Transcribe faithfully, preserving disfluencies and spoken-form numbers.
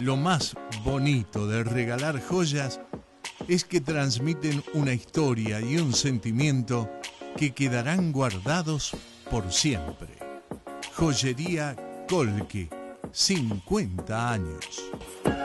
Lo más bonito de regalar joyas es que transmiten una historia y un sentimiento que quedarán guardados por siempre. Joyería Colque, cincuenta años.